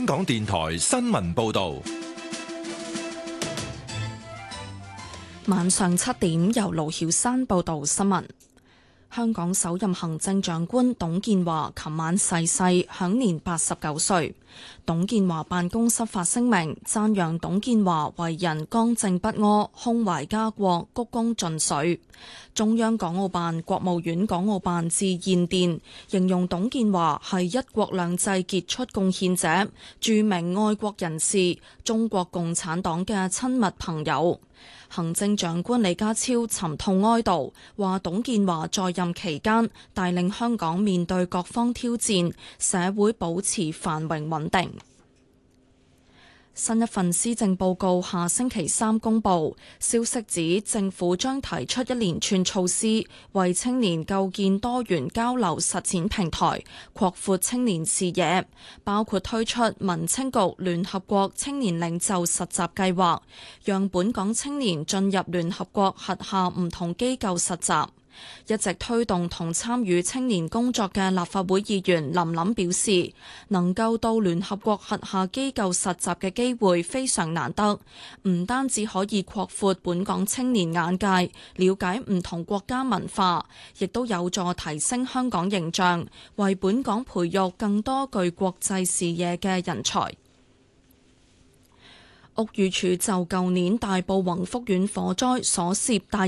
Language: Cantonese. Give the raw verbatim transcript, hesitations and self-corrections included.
港電台新聞報道。 晚上七點，由盧曉山報道新聞。香港首任行政長官董建華琴晚逝世，享年八十九歲。董建華辦公室發聲明，讚揚董建華為人剛正不阿，胸懷家國，鞠躬盡瘁。中央港澳辦、國務院港澳辦致唁電，形容董建華係一國兩制傑出貢獻者，著名愛國人士，中國共產黨嘅親密朋友。行政長官李家超沉痛哀悼，話董建華在任期間帶領香港面對各方挑戰，社會保持繁榮穩定。新一份施政報告下星期三公布，消息指政府將提出一連串措施，為青年構建多元交流實踐平台，擴闊青年視野，包括推出民青局聯合國青年領袖實習計劃，讓本港青年進入聯合國轄下唔同機構實習。一直推動同參與青年工作嘅立法會議員林琳表示，能夠到聯合國轄下機構實習嘅機會非常難得，唔單止可以擴闊本港青年眼界，了解唔同國家文化，亦都有助提升香港形象，為本港培育更多具國際視野嘅人才。屋宇署就舊年大埔宏福苑火災所涉大